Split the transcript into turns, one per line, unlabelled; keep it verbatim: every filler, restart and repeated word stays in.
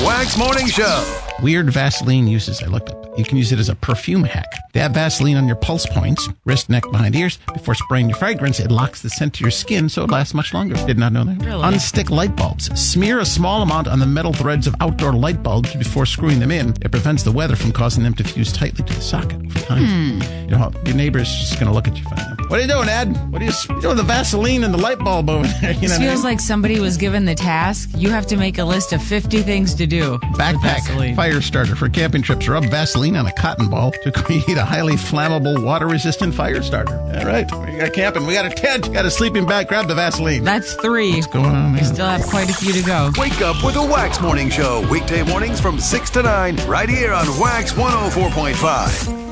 Wax Morning Show.
Weird Vaseline uses. I looked up. You can use it as a perfume hack. Dab Vaseline on your pulse points, wrist, neck, behind ears. Before spraying your fragrance, it locks the scent to your skin so it lasts much longer. Did not know that.
Really?
Unstick light bulbs. Smear a small amount on the metal threads of outdoor light bulbs before screwing them in. It prevents the weather from causing them to fuse tightly to the socket over time.
Hmm.
You know, your neighbor's just going to look at you funny. What are you doing, Ed? What are you, you doing the Vaseline and the light bulb over there? You know
This
what I
feels
mean?
like somebody was given the task. You have to make a list of fifty things to do. with
Backpack
Vaseline.
fire starter for camping trips. Rub Vaseline on a cotton ball to create a highly flammable, water-resistant fire starter. All right, we got camping. We got a tent. Got a sleeping bag. Grab the Vaseline.
That's three.
What's going on there?
Still have quite a few to go.
Wake up with a Wax Morning Show. Weekday mornings from six to nine, right here on Wax one oh four point five.